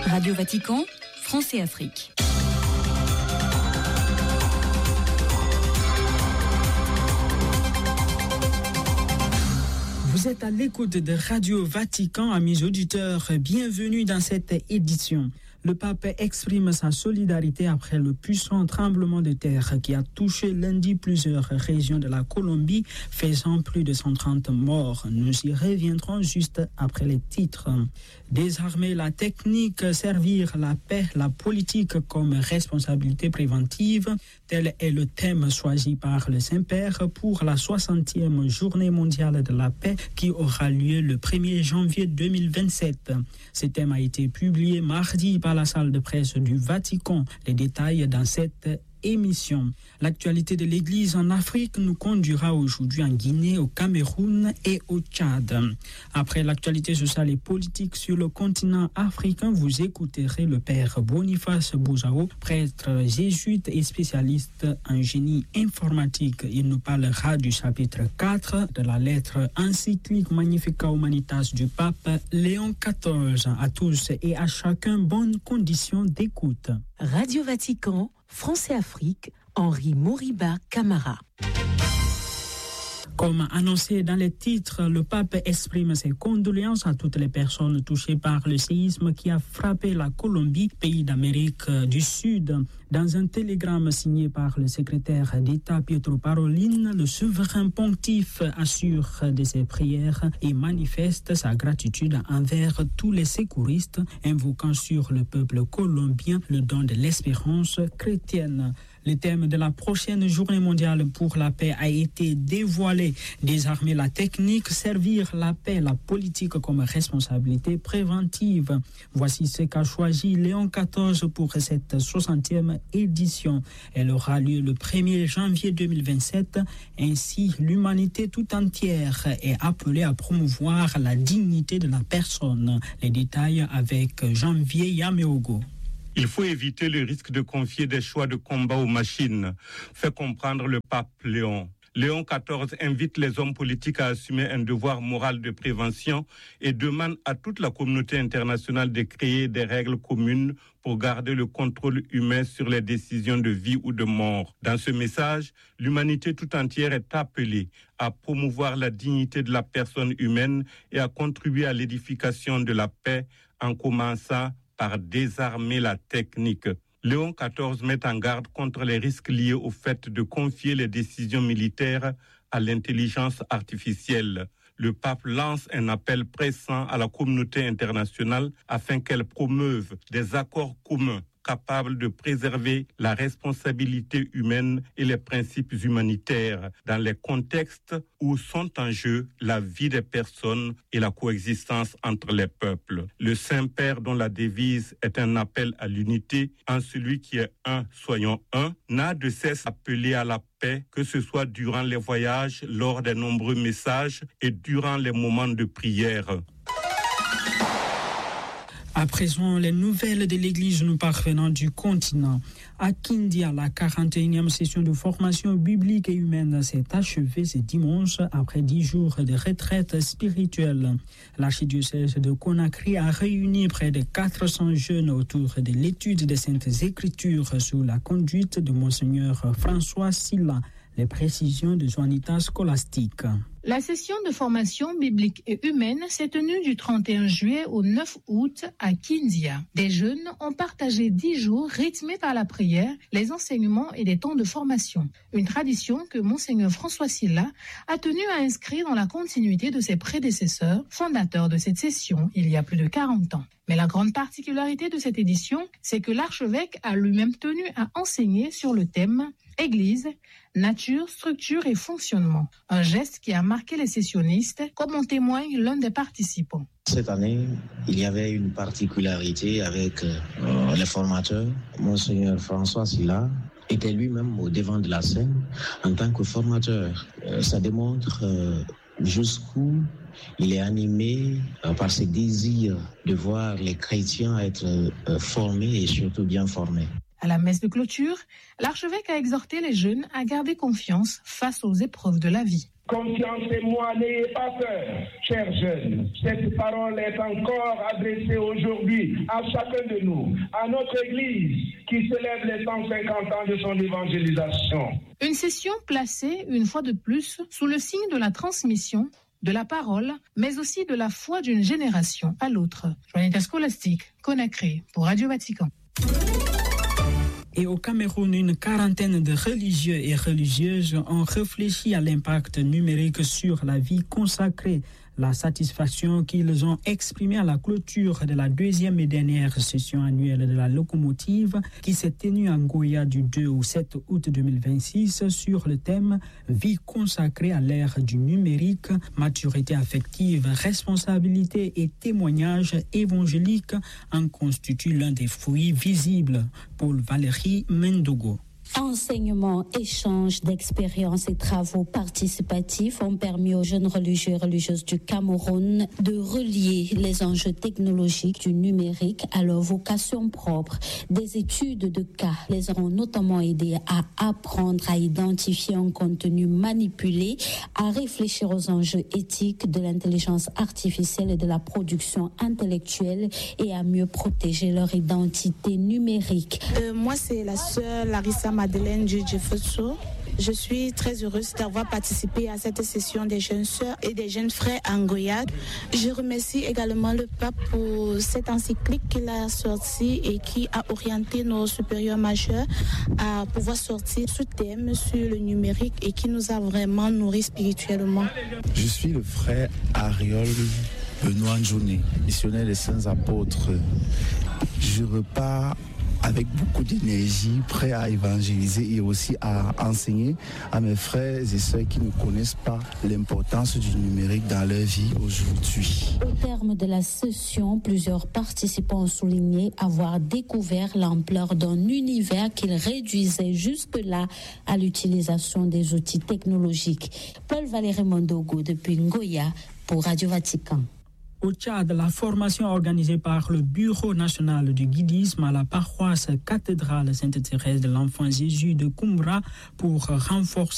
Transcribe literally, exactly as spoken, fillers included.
Radio Vatican, France et Afrique. Vous êtes à l'écoute de Radio Vatican, amis auditeurs. Bienvenue dans cette édition. Le pape exprime sa solidarité après le puissant tremblement de terre qui a touché lundi plusieurs régions de la Colombie, faisant plus de cent trente morts. Nous y reviendrons juste après les titres. Désarmer la technique, servir la paix, la politique comme responsabilité préventive, tel est le thème choisi par le Saint-Père pour la soixantième journée mondiale de la paix qui aura lieu le premier janvier deux mille vingt-sept. Ce thème a été publié mardi par la salle de presse du Vatican. Les détails dans cette émission. L'actualité de l'Église en Afrique nous conduira aujourd'hui en Guinée, au Cameroun et au Tchad. Après l'actualité sociale et politique sur le continent africain, vous écouterez le père Boniface Bouzao, prêtre jésuite et spécialiste en génie informatique. Il nous parlera du chapitre quatre de la lettre encyclique Magnificat Humanitas du pape Léon quatorze. À tous et à chacun, bonne condition d'écoute. Radio Vatican, France et Afrique, Henri Moriba Camara. Comme annoncé dans les titres, le pape exprime ses condoléances à toutes les personnes touchées par le séisme qui a frappé la Colombie, pays d'Amérique du Sud. Dans un télégramme signé par le secrétaire d'État Pietro Parolin, le souverain pontife assure de ses prières et manifeste sa gratitude envers tous les secouristes, invoquant sur le peuple colombien le don de l'espérance chrétienne. Le thème de la prochaine journée mondiale pour la paix a été dévoilé. Désarmer la technique, servir la paix, la politique comme responsabilité préventive. Voici ce qu'a choisi Léon quatorze pour cette soixantième édition. Elle aura lieu le premier janvier deux mille vingt-sept. Ainsi, l'humanité tout entière est appelée à promouvoir la dignité de la personne. Les détails avec Janvier Yameogo. Il faut éviter le risque de confier des choix de combat aux machines, fait comprendre le pape Léon. Léon quatorze invite les hommes politiques à assumer un devoir moral de prévention et demande à toute la communauté internationale de créer des règles communes pour garder le contrôle humain sur les décisions de vie ou de mort. Dans ce message, l'humanité tout entière est appelée à promouvoir la dignité de la personne humaine et à contribuer à l'édification de la paix en commençant par désarmer la technique. Léon quatorze met en garde contre les risques liés au fait de confier les décisions militaires à l'intelligence artificielle. Le pape lance un appel pressant à la communauté internationale afin qu'elle promeuve des accords communs capables de préserver la responsabilité humaine et les principes humanitaires dans les contextes où sont en jeu la vie des personnes et la coexistence entre les peuples. Le Saint-Père, dont la devise est un appel à l'unité, en celui qui est un, soyons un, n'a de cesse d'appeler à la paix, que ce soit durant les voyages, lors des nombreux messages et durant les moments de prière. À présent, les nouvelles de l'Église nous parvenant du continent. À Kindia, la quarante et unième session de formation biblique et humaine s'est achevée ce dimanche après dix jours de retraite spirituelle. L'archidiocèse de Conakry a réuni près de quatre cents jeunes autour de l'étude des Saintes Écritures sous la conduite de Monseigneur François Silla. Les précisions de Juanita Scolastique. La session de formation biblique et humaine s'est tenue du trente et un juillet au neuf août à Kindia. Des jeunes ont partagé dix jours rythmés par la prière, les enseignements et des temps de formation. Une tradition que Monseigneur François Silla a tenu à inscrire dans la continuité de ses prédécesseurs, fondateurs de cette session il y a plus de quarante ans. Mais la grande particularité de cette édition, c'est que l'archevêque a lui-même tenu à enseigner sur le thème Église, nature, structure et fonctionnement. Un geste qui a marqué les sessionnistes, comme en témoigne l'un des participants. Cette année, il y avait une particularité avec euh, les formateurs. Monseigneur François Silla était lui-même au devant de la scène en tant que formateur. Euh, ça démontre euh, jusqu'où il est animé euh, par ce désir de voir les chrétiens être euh, formés et surtout bien formés. À la messe de clôture, l'archevêque a exhorté les jeunes à garder confiance face aux épreuves de la vie. Confiance et moi, n'ayez pas peur, chers jeunes. Cette parole est encore adressée aujourd'hui à chacun de nous, à notre Église qui célèbre les cent cinquante ans de son évangélisation. Une session placée, une fois de plus, sous le signe de la transmission, de la parole, mais aussi de la foi d'une génération à l'autre. Joanita Scolastique, Conakry, pour Radio Vatican. Et au Cameroun, une quarantaine de religieux et religieuses ont réfléchi à l'impact numérique sur la vie consacrée. La satisfaction qu'ils ont exprimée à la clôture de la deuxième et dernière session annuelle de la locomotive qui s'est tenue à Ngoya du deux au sept août deux mille vingt-six sur le thème « Vie consacrée à l'ère du numérique, maturité affective, responsabilité et témoignage évangélique » en constitue l'un des fruits visibles. Paul Valérie Mendogo. Enseignements, échanges d'expériences et travaux participatifs ont permis aux jeunes religieux et religieuses du Cameroun de relier les enjeux technologiques du numérique à leur vocation propre. Des études de cas les ont notamment aidés à apprendre à identifier un contenu manipulé, à réfléchir aux enjeux éthiques de l'intelligence artificielle et de la production intellectuelle et à mieux protéger leur identité numérique. Euh, moi, c'est la sœur Larissa Madeleine Djidjifotso. Je suis très heureuse d'avoir participé à cette session des jeunes sœurs et des jeunes frères en Ngoya. Je remercie également le pape pour cette encyclique qu'il a sortie et qui a orienté nos supérieurs majeurs à pouvoir sortir ce thème sur le numérique et qui nous a vraiment nourris spirituellement. Je suis le frère Ariol Benoît Njouné, missionnaire des Saints Apôtres. Je repars avec beaucoup d'énergie, prêt à évangéliser et aussi à enseigner à mes frères et sœurs qui ne connaissent pas l'importance du numérique dans leur vie aujourd'hui. Au terme de la session, plusieurs participants ont souligné avoir découvert l'ampleur d'un univers qu'ils réduisaient jusque-là à l'utilisation des outils technologiques. Paul Valéry Mendogo depuis Ngoya pour Radio Vatican. Au Tchad, la formation organisée par le Bureau national du guidisme à la paroisse cathédrale Sainte-Thérèse de l'Enfant Jésus de Koumbra pour renforcer